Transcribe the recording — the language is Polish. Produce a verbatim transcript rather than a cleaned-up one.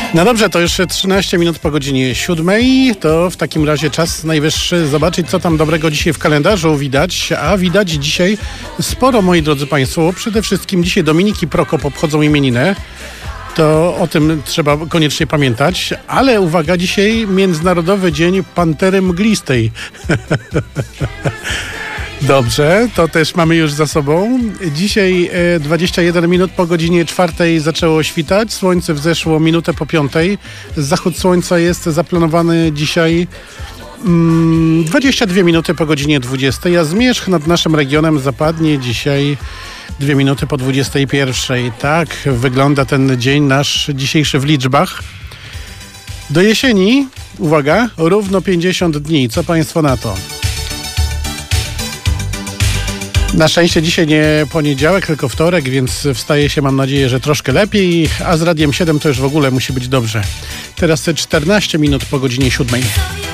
No dobrze, to jeszcze trzynaście minut po godzinie siódmej. To w takim razie czas najwyższy zobaczyć, co tam dobrego dzisiaj w kalendarzu widać. A widać dzisiaj sporo, moi drodzy Państwo. Przede wszystkim dzisiaj Dominik i Prokop obchodzą imieniny. To o tym trzeba koniecznie pamiętać. Ale uwaga, dzisiaj Międzynarodowy Dzień Pantery Mglistej. Dobrze, to też mamy już za sobą. Dzisiaj e, dwadzieścia jeden minut po godzinie czwartej zaczęło świtać. Słońce wzeszło minutę po piątej. Zachód słońca jest zaplanowany dzisiaj mm, dwadzieścia dwie minuty po godzinie dwudziestej, a zmierzch nad naszym regionem zapadnie dzisiaj dwie minuty po dwudziestej pierwszej. Tak wygląda ten dzień nasz dzisiejszy w liczbach. Do jesieni, uwaga, równo pięćdziesiąt dni. Co Państwo na to? Na szczęście dzisiaj nie poniedziałek, tylko wtorek, więc wstaje się, mam nadzieję, że troszkę lepiej, a z Radiem siedem to już w ogóle musi być dobrze. Teraz czternaście minut po godzinie siódmej.